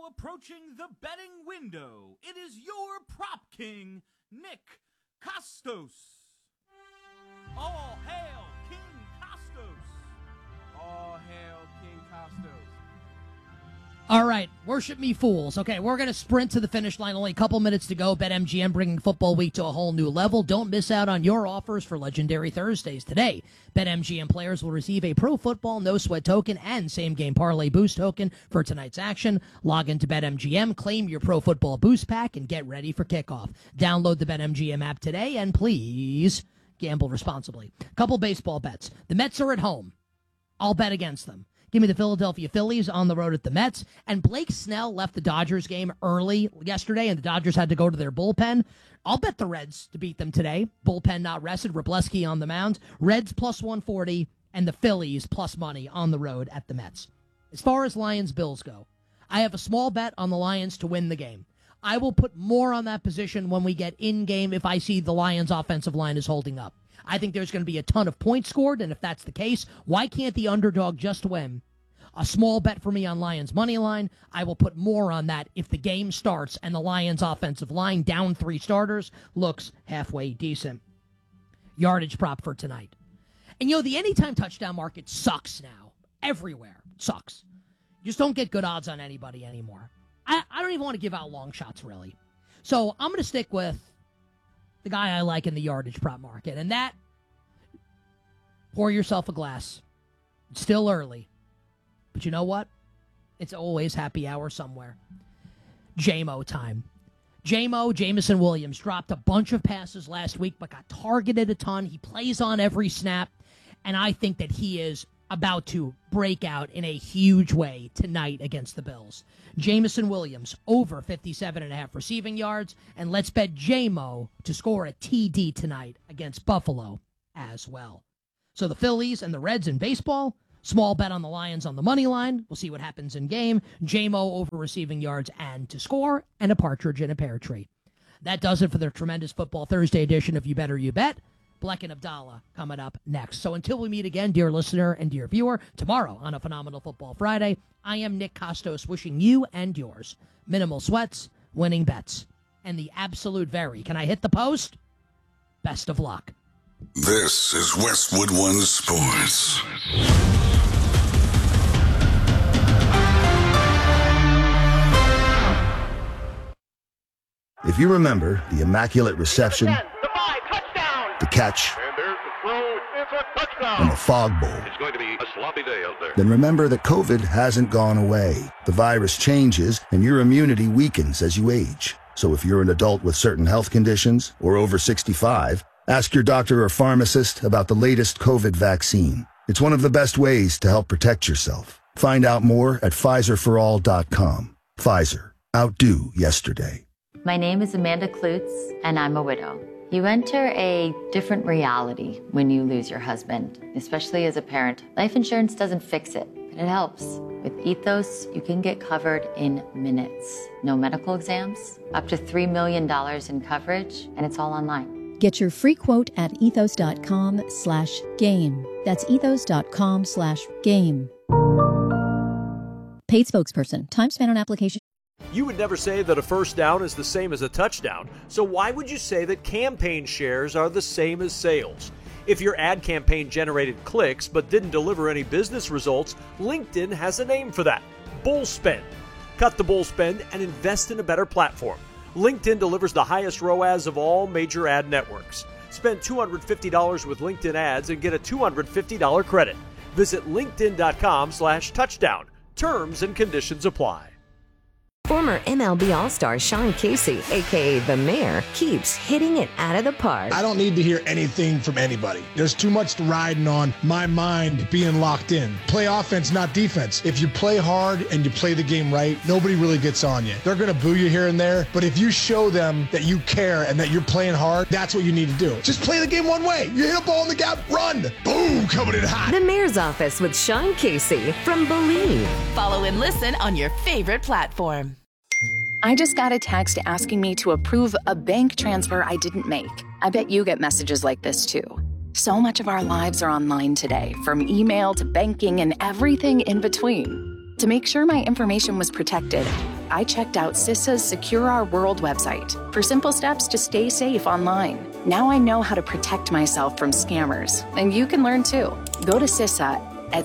approaching the betting window. It is your prop king, Nick Kostos. All hail King Kostos. All hail King Kostos. All right, worship me fools. Okay, we're going to sprint to the finish line. Only a couple minutes to go. BetMGM bringing football week to a whole new level. Don't miss out on your offers for Legendary Thursdays today. BetMGM players will receive a Pro Football No Sweat token and Same Game Parlay Boost token for tonight's action. Log into BetMGM, claim your Pro Football Boost pack, and get ready for kickoff. Download the BetMGM app today, and please gamble responsibly. Couple baseball bets. The Mets are at home. I'll bet against them. Give me the Philadelphia Phillies on the road at the Mets. And Blake Snell left the Dodgers game early yesterday, and the Dodgers had to go to their bullpen. I'll bet the Reds to beat them today. Bullpen not rested. Wroblewski on the mound. Reds plus 140, and the Phillies plus money on the road at the Mets. As far as Lions-Bills go, I have a small bet on the Lions to win the game. I will put more on that position when we get in-game if I see the Lions' offensive line is holding up. I think there's going to be a ton of points scored, and if that's the case, why can't the underdog just win? A small bet for me on Lions' money line. I will put more on that if the game starts and the Lions' offensive line, down 3 starters, looks halfway decent. Yardage prop for tonight. And, the anytime touchdown market sucks now. Everywhere. It sucks. You just don't get good odds on anybody anymore. I don't even want to give out long shots, really. So I'm going to stick with the guy I like in the yardage prop market, and that, pour yourself a glass. It's still early, but you know what? It's always happy hour somewhere. JMO time. JMO, Jameson Williams, dropped a bunch of passes last week, but got targeted a ton. He plays on every snap, and I think that he is about to break out in a huge way tonight against the Bills. Jameson Williams, over 57.5 receiving yards, and let's bet JMO to score a TD tonight against Buffalo as well. So the Phillies and the Reds in baseball, small bet on the Lions on the money line. We'll see what happens in game. JMO over receiving yards and to score, and a partridge in a pear tree. That does it for the tremendous Football Thursday edition of You Better You Bet. Bleck and Abdallah coming up next. So until we meet again, dear listener and dear viewer, tomorrow on a Phenomenal Football Friday, I am Nick Kostos wishing you and yours minimal sweats, winning bets, and the absolute very. Can I hit the post? Best of luck. This is Westwood One Sports. If you remember the Immaculate Reception, the catch, and the fog bowl, It's going to be a sloppy day out there. then remember that COVID hasn't gone away. The virus changes, and your immunity weakens as you age. So if you're an adult with certain health conditions or over 65, ask your doctor or pharmacist about the latest COVID vaccine. It's one of the best ways to help protect yourself. Find out more at PfizerForAll.com. Pfizer. Outdo yesterday. My name is Amanda Klutz, and I'm a widow. You enter a different reality when you lose your husband, especially as a parent. Life insurance doesn't fix it, but it helps. With Ethos, you can get covered in minutes. No medical exams, up to $3 million in coverage, and it's all online. Get your free quote at ethos.com/game. That's ethos.com/game. Paid spokesperson. Time spent on application. You would never say that a first down is the same as a touchdown, so why would you say that campaign shares are the same as sales? If your ad campaign generated clicks but didn't deliver any business results, LinkedIn has a name for that: bull spend. Cut the bull spend and invest in a better platform. LinkedIn delivers the highest ROAS of all major ad networks. Spend $250 with LinkedIn ads and get a $250 credit. Visit linkedin.com/touchdown. Terms and conditions apply. Former MLB All-Star Sean Casey, a.k.a. The Mayor, keeps hitting it out of the park. I don't need to hear anything from anybody. There's too much riding on my mind being locked in. Play offense, not defense. If you play hard and you play the game right, nobody really gets on you. They're going to boo you here and there, but if you show them that you care and that you're playing hard, that's what you need to do. Just play the game one way. You hit a ball in the gap, run. Boom, coming in hot. The Mayor's Office with Sean Casey from Believe. Follow and listen on your favorite platform. I just got a text asking me to approve a bank transfer I didn't make. I bet you get messages like this too. So much of our lives are online today, from email to banking and everything in between. To make sure my information was protected, I checked out CISA's Secure Our World website for simple steps to stay safe online. Now I know how to protect myself from scammers, and you can learn too. Go to CISA at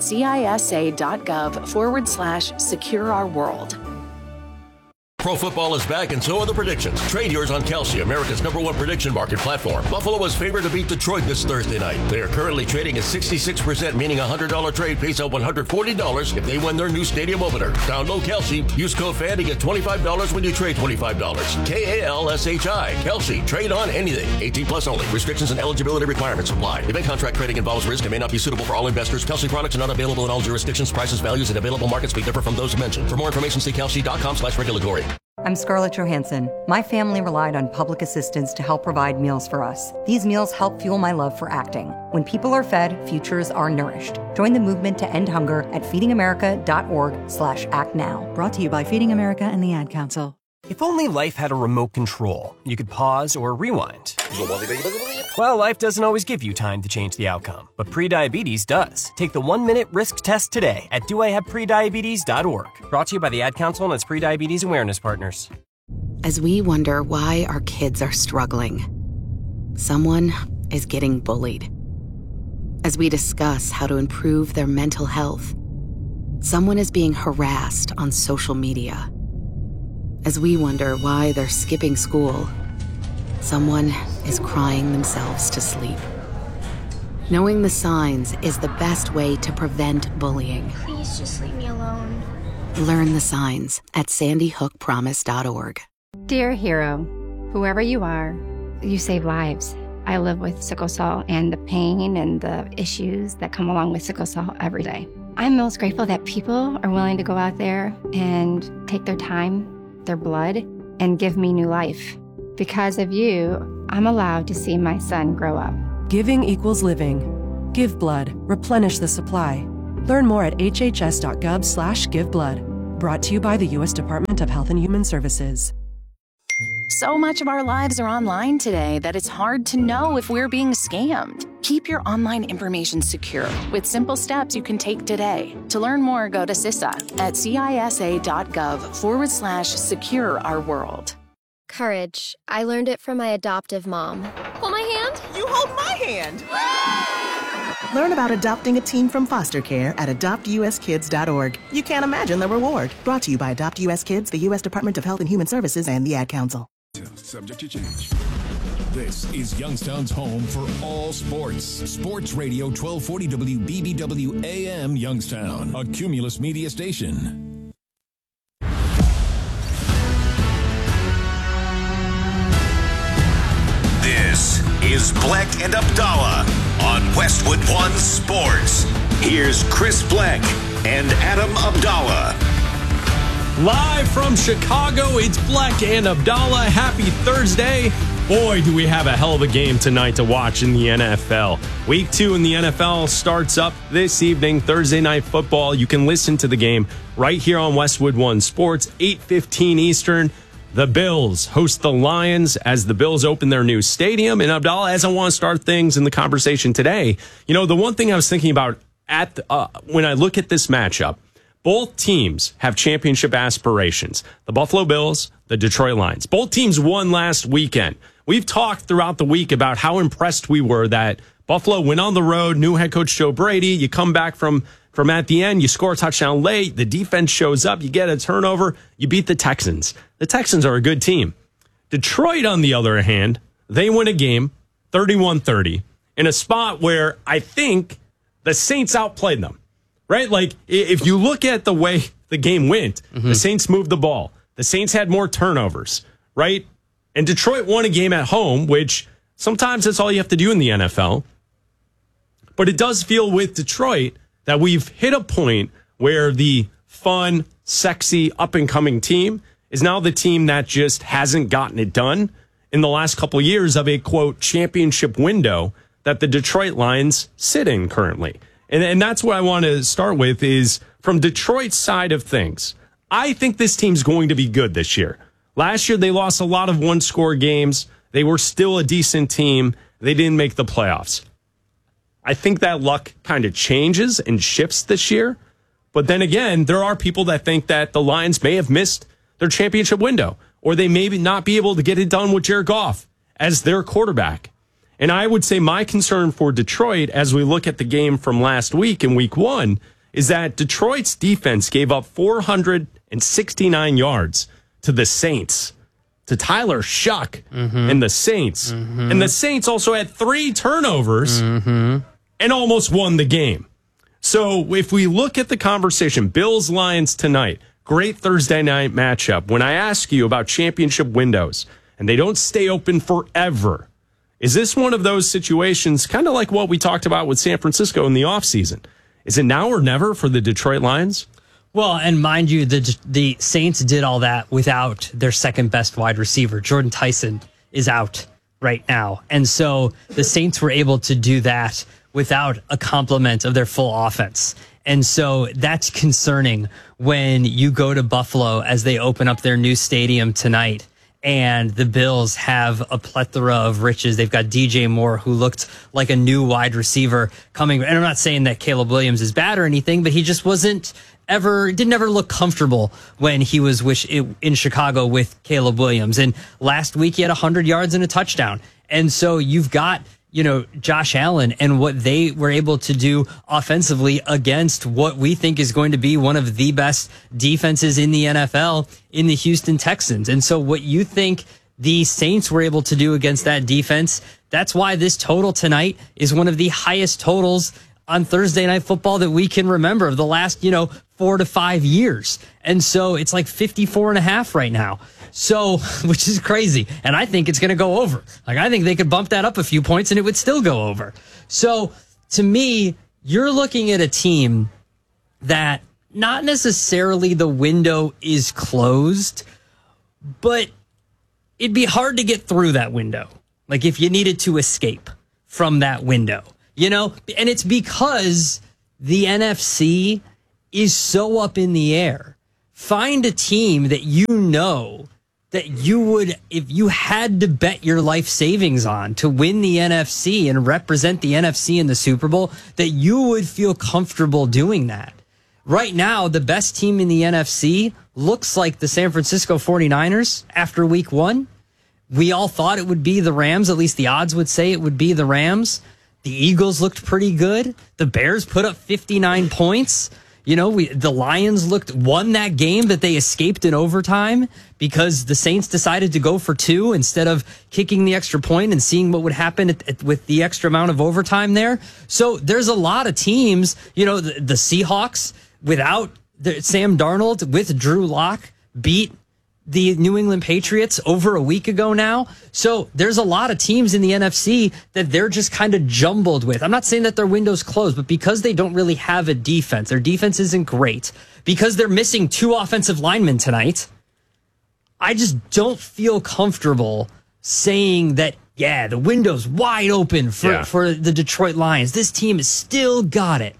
cisa.gov/Secure Our World. Pro football is back, and so are the predictions. Trade yours on Kalshi, America's #1 prediction market platform. Buffalo is favored to beat Detroit this Thursday night. They are currently trading at 66%, meaning a $100 trade pays out $140 if they win their new stadium opener. Download Kalshi. Use code FAN to get $25 when you trade $25. KALSHI. Kalshi. Trade on anything. 18+ only. Restrictions and eligibility requirements apply. Event contract trading involves risk and may not be suitable for all investors. Kalshi products are not available in all jurisdictions. Prices, values, and available markets may differ from those mentioned. For more information, see kalshi.com/regulatory. I'm Scarlett Johansson. My family relied on public assistance to help provide meals for us. These meals help fuel my love for acting. When people are fed, futures are nourished. Join the movement to end hunger at feedingamerica.org/actnow. Brought to you by Feeding America and the Ad Council. If only life had a remote control, you could pause or rewind. Well, life doesn't always give you time to change the outcome, but prediabetes does. Take the 1-minute risk test today at doihaveprediabetes.org. Brought to you by the Ad Council and its prediabetes awareness partners. As we wonder why our kids are struggling, someone is getting bullied. As we discuss how to improve their mental health, someone is being harassed on social media. As we wonder why they're skipping school, someone is crying themselves to sleep. Knowing the signs is the best way to prevent bullying. Please just leave me alone. Learn the signs at sandyhookpromise.org. Dear hero, whoever you are, you save lives. I live with sickle cell and the pain and the issues that come along with sickle cell every day. I'm most grateful that people are willing to go out there and take their time, their blood, and give me new life. Because of you, I'm allowed to see my son grow up. Giving equals living. Give blood. Replenish the supply. Learn more at hhs.gov/giveblood. Brought to you by the U.S. Department of Health and Human Services. So much of our lives are online today that it's hard to know if we're being scammed. Keep your online information secure with simple steps you can take today. To learn more, go to CISA at cisa.gov/Secure Our World. Courage. I learned it from my adoptive mom. Hold my hand. You hold my hand. Learn about adopting a teen from foster care at adoptuskids.org. You can't imagine the reward. Brought to you by Adopt US Kids, the U.S. Department of Health and Human Services, and the Ad Council. Subject to change. This is Youngstown's home for all sports. Sports Radio 1240 WBBW AM Youngstown, a Cumulus media station. This is Black and Abdallah on Westwood One Sports. Here's Chris Black and Adam Abdallah. Live from Chicago, it's Black and Abdallah. Happy Thursday. Boy, do we have a hell of a game tonight to watch in the NFL. Week 2 in the NFL starts up this evening, Thursday Night Football. You can listen to the game right here on Westwood One Sports, 8:15 Eastern. The Bills host the Lions as the Bills open their new stadium. And Abdallah, as I want to start things in the conversation today, you know, the one thing I was thinking about when I look at this matchup, both teams have championship aspirations. The Buffalo Bills, the Detroit Lions. Both teams won last weekend. We've talked throughout the week about how impressed we were that Buffalo went on the road, new head coach Joe Brady. You come back from at the end, you score a touchdown late, the defense shows up, you get a turnover, you beat the Texans. The Texans are a good team. Detroit, on the other hand, they win a game 31-30 in a spot where I think the Saints outplayed them. Right? Like, if you look at the way the game went, the Saints moved the ball. The Saints had more turnovers, right? And Detroit won a game at home, which sometimes that's all you have to do in the NFL. But it does feel with Detroit that we've hit a point where the fun, sexy, up-and-coming team is now the team that just hasn't gotten it done in the last couple of years of a, quote, championship window that the Detroit Lions sit in currently. And that's what I want to start with is from Detroit's side of things. I think this team's going to be good this year. Last year, they lost a lot of one-score games. They were still a decent team. They didn't make the playoffs. I think that luck kind of changes and shifts this year. But then again, there are people that think that the Lions may have missed their championship window, or they maybe not be able to get it done with Jared Goff as their quarterback. And I would say my concern for Detroit, as we look at the game from last week in week 1, is that Detroit's defense gave up 469 yards to the Saints, to Tyler Shuck and the Saints. And the Saints also had 3 turnovers and almost won the game. So if we look at the conversation, Bills-Lions tonight, great Thursday night matchup. When I ask you about championship windows, and they don't stay open forever, is this one of those situations, kind of like what we talked about with San Francisco in the offseason? Is it now or never for the Detroit Lions? Well, and mind you, the Saints did all that without their second best wide receiver. Jordan Tyson is out right now. And so the Saints were able to do that without a complement of their full offense. And so that's concerning when you go to Buffalo as they open up their new stadium tonight. And the Bills have a plethora of riches. They've got DJ Moore, who looked like a new wide receiver coming. And I'm not saying that Caleb Williams is bad or anything, but he just didn't ever look comfortable when he was in Chicago with Caleb Williams. And last week he had 100 yards and a touchdown. And so you've got, Josh Allen and what they were able to do offensively against what we think is going to be one of the best defenses in the NFL in the Houston Texans. And so what you think the Saints were able to do against that defense, that's why this total tonight is one of the highest totals on Thursday Night Football that we can remember of the last, 4 to 5 years. And so it's like 54.5 right now. So, which is crazy. And I think it's going to go over. I think they could bump that up a few points and it would still go over. So to me, you're looking at a team that not necessarily the window is closed, but it'd be hard to get through that window. Like if you needed to escape from that window, and it's because the NFC is so up in the air. Find a team that that you would, if you had to bet your life savings on to win the NFC and represent the NFC in the Super Bowl, that you would feel comfortable doing that. Right now, the best team in the NFC looks like the San Francisco 49ers after week 1. We all thought it would be the Rams. At least the odds would say it would be the Rams. The Eagles looked pretty good. The Bears put up 59 points. The Lions won that game that they escaped in overtime because the Saints decided to go for 2 instead of kicking the extra point and seeing what would happen with the extra amount of overtime there. So there's a lot of teams, the Seahawks without Sam Darnold, with Drew Lock, beat the New England Patriots over a week ago now. So there's a lot of teams in the NFC that they're just kind of jumbled with. I'm not saying that their window's closed, but because they don't really have a defense, their defense isn't great, because they're missing 2 offensive linemen tonight, I just don't feel comfortable saying that, the window's wide open for the Detroit Lions. This team has still got it.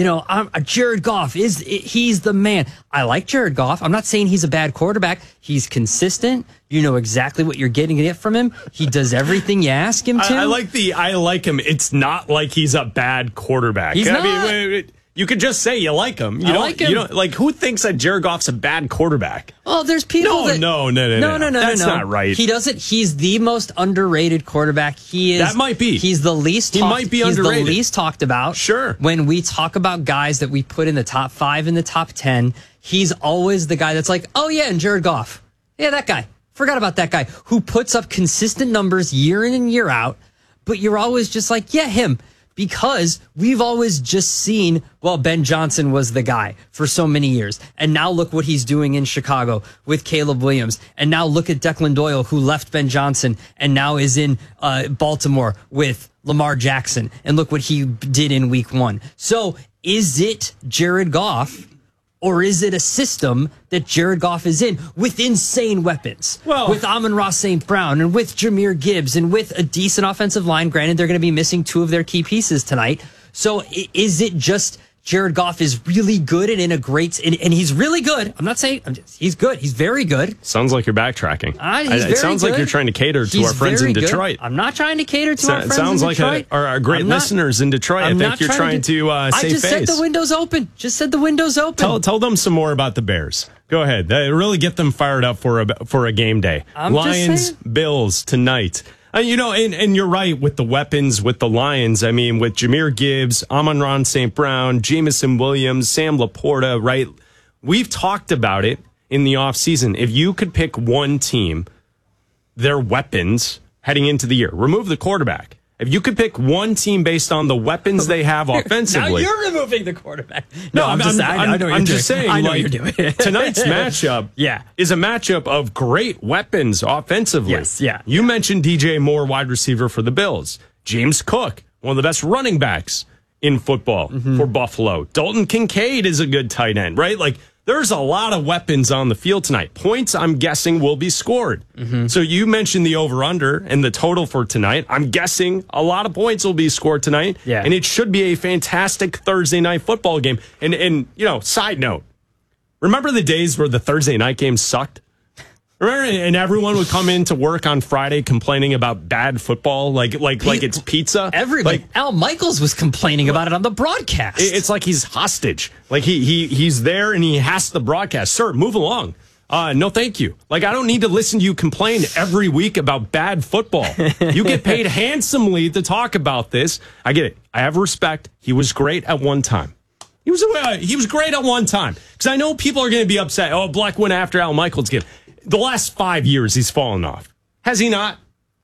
Jared Goff he's the man. I like Jared Goff. I'm not saying he's a bad quarterback. He's consistent. You know exactly what you're getting to get from him. He does everything you ask him to. I like him. It's not like he's a bad quarterback. He's not. You could just say you like him. I like him. Who thinks that Jared Goff's a bad quarterback? Well, there's people No. That's not right. He doesn't. He's the most underrated quarterback. He is. That might be. He's the least. He might be underrated. He's the least talked about. Sure. When we talk about guys that we put in the top 5 and the top 10, he's always the guy that's like, oh yeah, and Jared Goff. Yeah, that guy. Forgot about that guy who puts up consistent numbers year in and year out. But you're always just like, yeah, him. Because we've always just seen, Ben Johnson was the guy for so many years. And now look what he's doing in Chicago with Caleb Williams. And now look at Declan Doyle, who left Ben Johnson and now is in Baltimore with Lamar Jackson. And look what he did in week 1. So is it Jared Goff? Or is it a system that Jared Goff is in with insane weapons? With Amon-Ra St. Brown and with Jahmyr Gibbs and with a decent offensive line. Granted, they're going to be missing 2 of their key pieces tonight. So is it just Jared Goff is really good and in a great, and he's really good. I'm not saying he's good. He's very good. Sounds like you're backtracking. It sounds like you're trying to cater to our friends in Detroit. I'm not trying to cater to our friends sounds in like Detroit. Our great listeners in Detroit. I think you're trying to I save just said face. the window's open. Just said the window's open. Tell them some more about the Bears. Go ahead. Really get them fired up for a game day. Lions, Bills tonight. And you're right with the weapons with the Lions. I mean, with Jahmyr Gibbs, Amon-Ra St. Brown, Jameson Williams, Sam Laporta, right? We've talked about it in the offseason. If you could pick one team, their weapons heading into the year, remove the quarterback. If you could pick one team based on the weapons they have offensively. Now you're removing the quarterback. No, I'm just saying. I know what you're doing. Tonight's matchup is a matchup of great weapons offensively. Yes, yeah. You mentioned DJ Moore, wide receiver for the Bills. James Cook, one of the best running backs in football for Buffalo. Dalton Kincaid is a good tight end, right? Like, there's a lot of weapons on the field tonight. Points, I'm guessing, will be scored. So you mentioned the over-under and the total for tonight. I'm guessing a lot of points will be scored tonight. Yeah. And it should be a fantastic Thursday night football game. And side note, remember the days where the Thursday night games sucked? Remember, and everyone would come in to work on Friday complaining about bad football, like it's pizza. Everybody. Al Michaels was complaining about it on the broadcast. It's like he's hostage. Like he's there and he has to broadcast. Sir, move along. No, thank you. Like, I don't need to listen to you complain every week about bad football. You get paid handsomely to talk about this. I get it. I have respect. He was great at one time. He was great at one time. Because I know people are going to be upset. Oh, Black went after Al Michaels again. The last 5 years, he's fallen off. Has he not?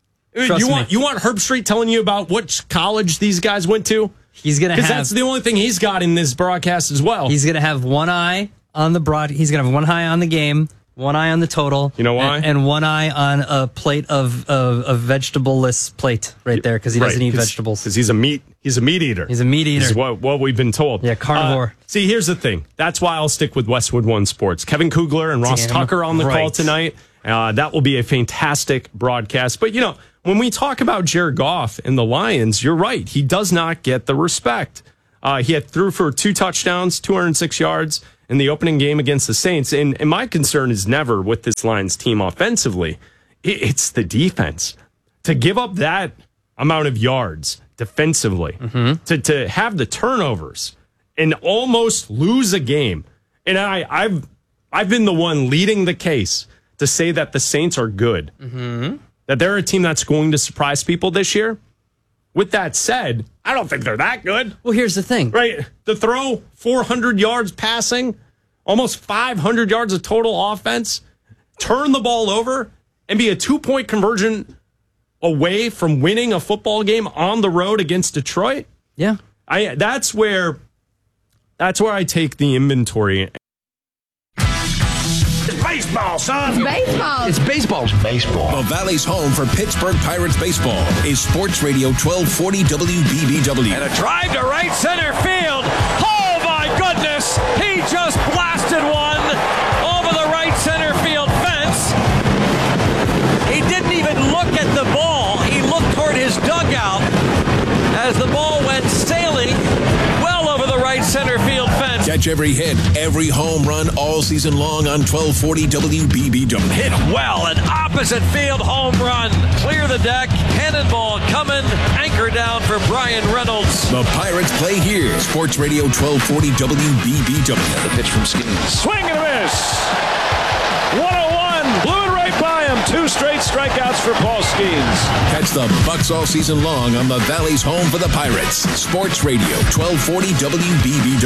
You want Herb Street telling you about which college these guys went to? He's going to have... Because that's the only thing he's got in this broadcast as well. He's going to have one eye on the He's going to have one eye on the game, one eye on the total. You know why? And one eye on a plate of a vegetable-less plate right there because he doesn't eat vegetables. Because he's a meat eater. He's a meat eater. This is what we've been told. Yeah, carnivore. See, here's the thing. That's why I'll stick with Westwood One Sports. Kevin Kugler and Ross Tucker on the call tonight. That will be a fantastic broadcast. But, when we talk about Jared Goff and the Lions, you're right. He does not get the respect. He threw for 2 touchdowns, 206 yards in the opening game against the Saints. And my concern is never with this Lions team offensively. It's the defense. To give up that amount of yards defensively, to have the turnovers and almost lose a game. And I've been the one leading the case to say that the Saints are good. That they're a team that's going to surprise people this year. With that said, I don't think they're that good. Well, here's the thing. Right. To throw 400 yards passing, almost 500 yards of total offense, turn the ball over, and be a 2-point conversion away from winning a football game on the road against Detroit. Yeah. That's where I take the inventory. Baseball, son. It's baseball. It's baseball. Baseball. The Valley's home for Pittsburgh Pirates baseball is Sports Radio 1240 WBBW. And a drive to right center field. Oh, my goodness. He just blasted one over the right center field fence. He didn't even look at the ball. He looked toward his dugout as the ball went sailing well over the right center field fence. Catch every hit, every home run all season long on 1240 WBBW. Hit well, an opposite field home run. Clear the deck, cannonball coming, anchor down for Brian Reynolds. The Pirates play here. Sports Radio 1240 WBBW. The pitch from Skeens. Swing and a miss. 101, blew it right by him. 2 straight strikeouts for Paul Skeens. Catch the Bucks all season long on the Valley's home for the Pirates. Sports Radio 1240 WBBW.